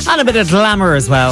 And a bit of glamour as well.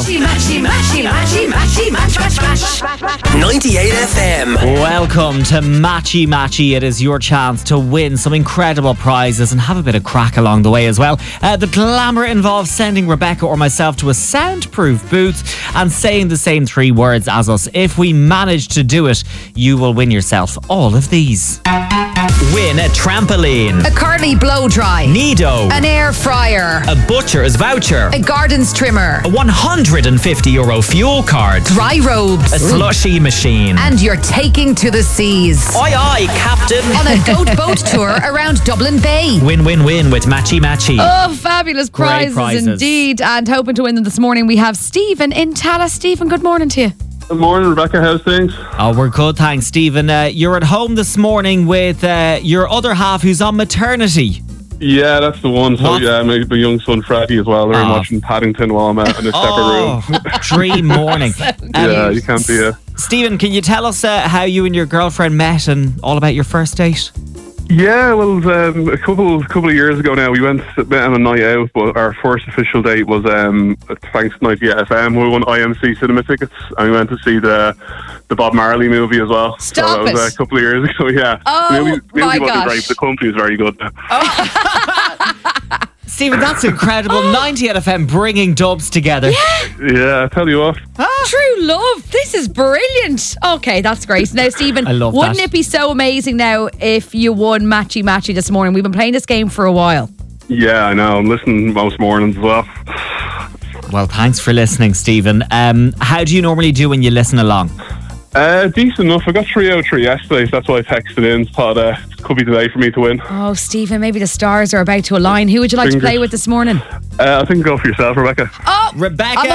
98 FM. Welcome to Matchy Matchy. It is your chance to win some incredible prizes and have a bit of crack along the way as well. The glamour involves sending Rebecca or myself to a soundproof booth and saying the same 3 words as us. If we manage to do it, you will win yourself all of these. Win a trampoline, A Carly blow dry, Nido, an air fryer, a butcher's voucher, a gardens trimmer, a €150 fuel card, dry robes, a slushy machine. and you're taking to the seas Aye aye, Captain. on a goat boat tour around Dublin Bay. Win win win with Matchy Matchy. Oh, fabulous Great prizes. indeed. And hoping to win them this morning, we have Stephen in Tallaght. Stephen, good morning to you. Good morning, Rebecca. How's things? Oh, we're good, thanks, Stephen. You're at home this morning with your other half who's on maternity. Yeah, that's the one. So, What? yeah, my young son Freddie as well. They're Oh. watching Paddington while I'm in a separate room. Dream morning. Yeah, you can't be a... Stephen, can you tell us how you and your girlfriend met and all about your first date? Yeah, well, a couple of years ago now, we went on a night out, but our first official date was thanks to 98 FM. We won IMC cinema tickets, and we went to see the Bob Marley movie as well. Stop so that was it. a couple of years ago, yeah. Oh, the movie my wasn't gosh. great, but the company is very good now. Stephen, that's incredible. 98 FM bringing dubs together. Yeah, I tell you what. True love. This is brilliant. Okay, that's great. Now, Stephen, I love wouldn't that. it be so amazing now if you won Matchy Matchy this morning? We've been playing this game for a while. Yeah, I know. I'm listening most mornings as well. Well, thanks for listening, Stephen. How do you normally do when you listen along? Decent enough. I got 3 out of 3 yesterday, so that's why I texted in. Thought it could be today for me to win. Oh, Stephen, maybe the stars are about to align. Who would you like to Fingers. play with this morning? I think go for yourself, Rebecca. Oh, Rebecca. I'm